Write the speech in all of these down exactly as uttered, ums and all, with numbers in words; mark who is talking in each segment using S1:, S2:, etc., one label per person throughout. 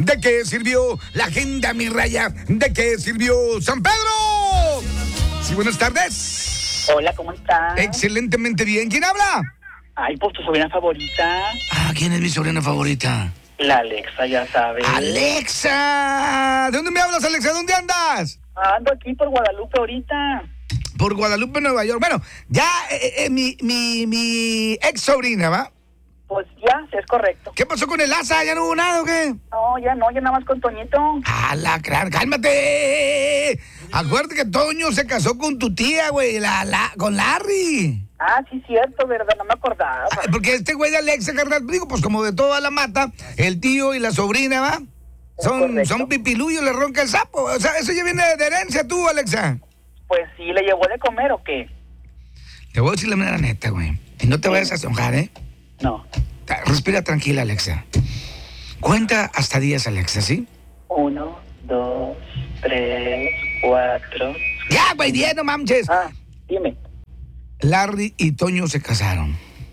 S1: ¿De qué sirvió la agenda, mi raya? ¿De qué sirvió San Pedro? Sí, buenas tardes.
S2: Hola, ¿cómo estás?
S1: Excelentemente bien. ¿Quién habla?
S2: Ay, pues tu sobrina favorita.
S1: Ah, ¿quién es mi sobrina favorita?
S2: La Alexa, ya sabes.
S1: ¡Alexa! ¿De dónde me hablas, Alexa? ¿Dónde andas?
S2: Ando aquí por Guadalupe ahorita.
S1: Por Guadalupe, Nueva York. Bueno, ya eh, eh, mi, mi, mi ex sobrina, ¿va?
S2: Pues ya, es correcto.
S1: ¿Qué pasó con el asa? ¿Ya no hubo nada o qué?
S2: No, ya no, ya nada más con Toñito.
S1: ¡Ah, la crar! ¡Cálmate! Acuérdate que Toño se casó con tu tía, güey, la, la, con Larry.
S2: Ah, sí, cierto, ¿verdad? No me acordaba.
S1: Ah, porque este güey de Alexa, carnal, digo, pues como de toda la mata, el tío y la sobrina, ¿va? Son, son pipiluyos, le ronca el sapo. O sea, eso ya viene de herencia tú, Alexa.
S2: Pues sí, ¿le llevó de comer o qué?
S1: Te voy a decir la manera neta, güey. Y no te vayas a enojar, ¿eh?
S2: No.
S1: Respira tranquila, Alexa. Cuenta hasta diez, Alexa, ¿sí?
S2: Uno, dos, tres, cuatro.
S1: Ya, güey, diez, no manches.
S2: Ah, dime.
S1: Larry y Toño se casaron.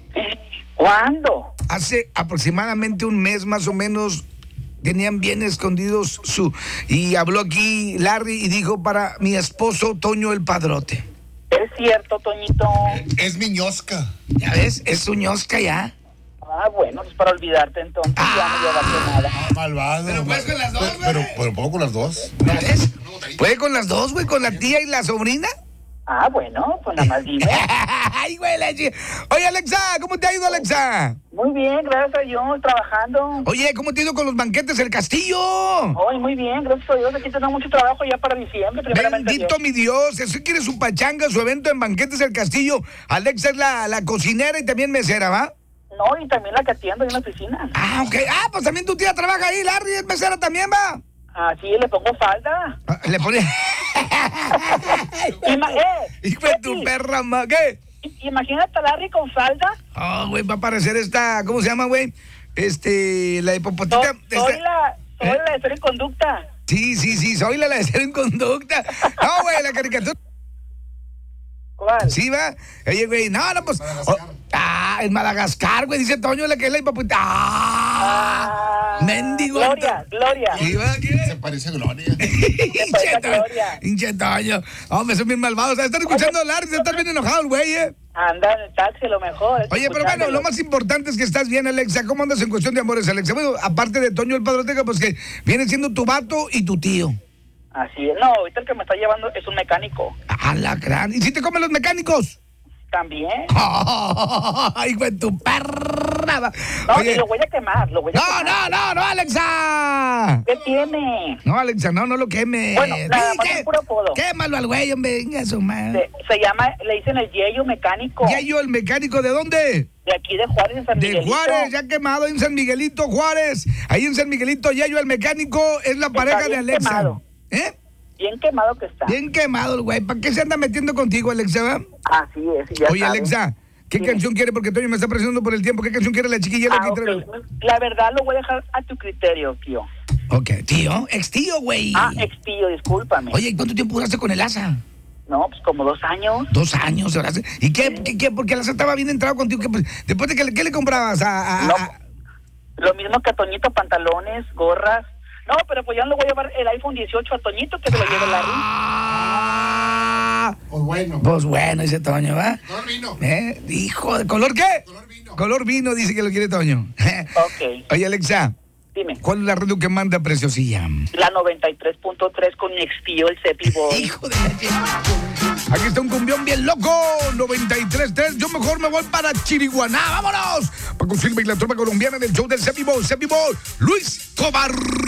S2: ¿Cuándo?
S1: Hace aproximadamente un mes más o menos. Tenían bien escondidos su... Y habló aquí Larry y dijo para mi esposo Toño el Padrote.
S2: Es cierto, Toñito.
S3: Es mi ñosca.
S1: ¿Ya ves? Es su ñosca ya.
S2: Ah, bueno, es para olvidarte entonces.
S1: Ah.
S2: Ya no llevaste nada.
S3: Ah, malvado.
S1: Pero puedes con las dos, güey.
S3: Pero, pero ¿puedo con las dos?
S1: ¿Ya ves? ¿Puede con las dos, güey? ¿Con la tía y la sobrina?
S2: Ah, bueno, pues nada más dime.
S1: Ay, güey, la chi- Oye, Alexa, ¿cómo te ha ido, Alexa?
S2: Muy bien, gracias a Dios, trabajando.
S1: Oye, ¿cómo te ha ido con los banquetes del castillo?
S2: Hoy muy bien, gracias a Dios. Aquí tenemos mucho trabajo ya para diciembre, primeramente.
S1: Bendito
S2: Dios.
S1: mi Dios, eso quiere su pachanga, su evento en Banquetes del Castillo. Alexa es la, la cocinera y también mesera, ¿va?
S2: No, y también la que atiendo en la oficina.
S1: Ah, ok. Ah, pues también tu tía trabaja ahí, Larry es mesera también, ¿va?
S2: Así le pongo falda.
S1: Ah, le pone...
S2: Ima eh,
S1: Hijo de tu
S2: Betty,
S1: perra, ma, ¿qué?
S2: imagínate a Larry con falda.
S1: Ah, güey, va a aparecer esta, ¿cómo se llama, güey? Este, la
S2: Soy,
S1: hipopotita.
S2: soy
S1: esta-
S2: la, soy
S1: ¿Eh?
S2: la de ser en conducta.
S1: Sí, sí, sí, soy la de ser en conducta. No, güey, la caricatura.
S2: ¿Cuál?
S1: Sí, va. Oye, güey, no, no, pues. oh, ah, en Madagascar, güey, dice Toño, la que es la hipopotita. Ah,
S2: Ah,
S1: mendigo.
S2: Gloria, Gloria.
S1: ¿Sí, va? ¿Quién es?
S3: Se parece a Gloria.
S1: Hinche
S2: a
S1: Toño,
S2: Gloria.
S1: hinche Toño. Hombre, son bien malvados. O sea, están escuchando hablar, se están bien enojados, güey, eh.
S2: Anda en el taxi, lo mejor. es
S1: Oye, pero bueno,
S2: escuchándolo.
S1: lo más importante es que estás bien, Alexa. ¿Cómo andas en cuestión de amores, Alexa? Bueno, aparte de Toño el Padroteca, pues que viene siendo tu vato y tu tío.
S2: Así es. No, ahorita el que me está llevando es un mecánico.
S1: ¡A la gran! ¿Y si te comen los mecánicos?
S2: También.
S1: ¡Ay, güey, tu perra!
S2: No,
S1: Oye,
S2: y lo voy a quemar, lo voy a
S1: no,
S2: quemar.
S1: no, no, no, Alexa.
S2: ¿Qué tiene?
S1: No, Alexa, no, no lo queme.
S2: Bueno, nada más
S1: Dije,
S2: un puro apodo.
S1: quémalo al güey, hombre, venga su madre.
S2: Se, se llama, le dicen el Yeyo mecánico.
S1: ¿Ya yo el mecánico de dónde?
S2: De aquí de Juárez, en San
S1: De
S2: Miguelito.
S1: Juárez, ya quemado en San Miguelito, Juárez. Ahí en San Miguelito, Yayo el mecánico es la
S2: Está
S1: pareja de
S2: bien
S1: Alexa.
S2: quemado.
S1: ¿Eh?
S2: Bien quemado que está.
S1: Bien quemado el güey. ¿Para qué se anda metiendo contigo, Alexa? va?
S2: Así es, ya
S1: Oye,
S2: sabes.
S1: Alexa, ¿qué
S2: Dime.
S1: canción quiere? Porque Toño me está presionando por el tiempo. ¿Qué canción quiere la chiquilla?
S2: Ah,
S1: La, que trae?
S2: ok. La verdad lo voy a dejar a tu criterio, tío.
S1: Ok, tío, ex tío, güey.
S2: Ah, ex tío, discúlpame.
S1: Oye, ¿y cuánto tiempo duraste con el asa?
S2: No, pues como dos años.
S1: Dos años, ¿verdad? ¿Y qué, qué, qué? Porque el asa estaba bien entrado contigo. ¿Qué, pues, después de que le, ¿qué le comprabas a...? a-
S2: No,
S1: a-
S2: lo mismo que a Toñito, pantalones, gorras. No, pero pues ya no le voy a llevar el iPhone dieciocho a Toñito, que se lo lleve Larry.
S1: Ah,
S3: Pues bueno.
S1: pues bueno, ese Toño, ¿va?
S3: Color vino.
S1: ¿Eh? Hijo, ¿de color qué?
S3: Color vino.
S1: Color vino, dice que lo quiere Toño.
S2: Ok,
S1: Oye, Alexa,
S2: dime.
S1: ¿cuál es la radio que manda preciosilla?
S2: La noventa y tres punto tres con mi ex tío, el Cepi Boy.
S1: Hijo de la chica. Aquí está un cumbión bien loco. noventa y tres punto tres. Yo mejor me voy para Chiriguaná. ¡Vámonos! Paco Silva y la tropa colombiana del show del Cepi Boy. Cepi Boy. Luis Cobar.